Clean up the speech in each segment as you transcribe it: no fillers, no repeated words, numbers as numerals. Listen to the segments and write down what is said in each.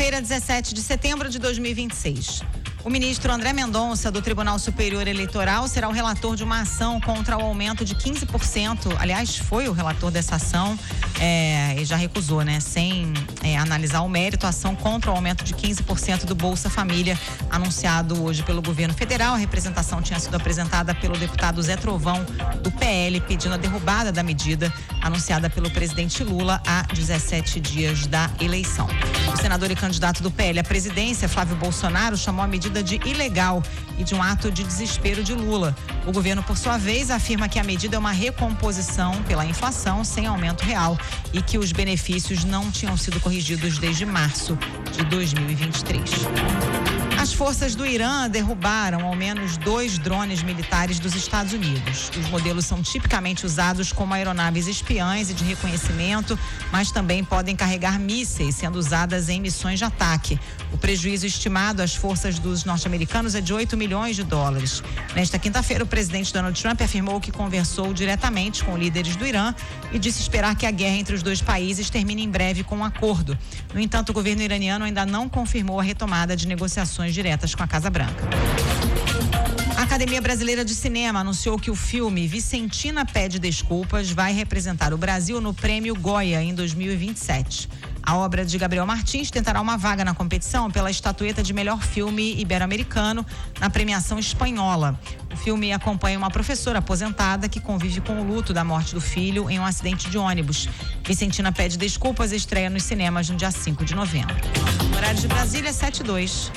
Quinta-feira, 17 de setembro de 2026. O ministro André Mendonça, do Tribunal Superior Eleitoral, será o relator de uma ação contra o aumento de 15%. Aliás, foi o relator dessa ação e já recusou, né? Sem analisar o mérito, a ação contra o aumento de 15% do Bolsa Família, anunciado hoje pelo governo federal. A representação tinha sido apresentada pelo deputado Zé Trovão, do PL, pedindo a derrubada da medida anunciada pelo presidente Lula há 17 dias da eleição. O senador e candidato do PL à presidência, Flávio Bolsonaro, chamou a medida de ilegal e de um ato de desespero de Lula. O governo, por sua vez, afirma que a medida é uma recomposição pela inflação sem aumento real e que os benefícios não tinham sido corrigidos desde março de 2023. As forças do Irã derrubaram ao menos 2 drones militares dos Estados Unidos. Os modelos são tipicamente usados como aeronaves espiãs e de reconhecimento, mas também podem carregar mísseis, sendo usadas em missões de ataque. O prejuízo estimado às forças dos norte-americanos é de 8 milhões de dólares. Nesta quinta-feira, o presidente Donald Trump afirmou que conversou diretamente com líderes do Irã e disse esperar que a guerra entre os dois países termine em breve com um acordo. No entanto, o governo iraniano ainda não confirmou a retomada de negociações diretas com a Casa Branca. A Academia Brasileira de Cinema anunciou que o filme Vicentina Pede Desculpas vai representar o Brasil no Prêmio Goya em 2027. A obra de Gabriel Martins tentará uma vaga na competição pela estatueta de melhor filme ibero-americano na premiação espanhola. O filme acompanha uma professora aposentada que convive com o luto da morte do filho em um acidente de ônibus. Vicentina Pede Desculpas estreia nos cinemas no dia 5 de novembro. O horário de Brasília é 7h02.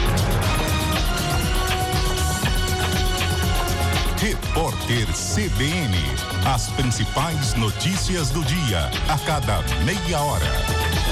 Repórter CBN. As principais notícias do dia, a cada meia hora.